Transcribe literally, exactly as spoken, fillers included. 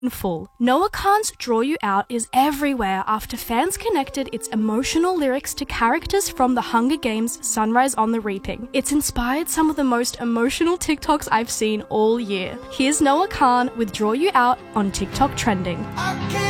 full. Noah Kahan's Draw You Out is everywhere after fans connected its emotional lyrics to characters from the Hunger Games' Sunrise on the Reaping. It's inspired some of the most emotional TikToks I've seen all year. Here's Noah Kahan with Draw You Out on TikTok Trending.